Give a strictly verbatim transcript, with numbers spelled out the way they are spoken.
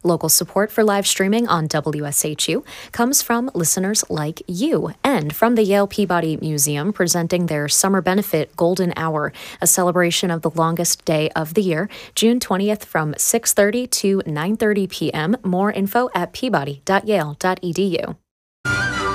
Local support for live streaming on W S H U comes from listeners like you and from the Yale Peabody Museum presenting their Summer Benefit Golden Hour, a celebration of the longest day of the year, June twentieth from six thirty to nine thirty p.m. More info at peabody dot yale dot e d u.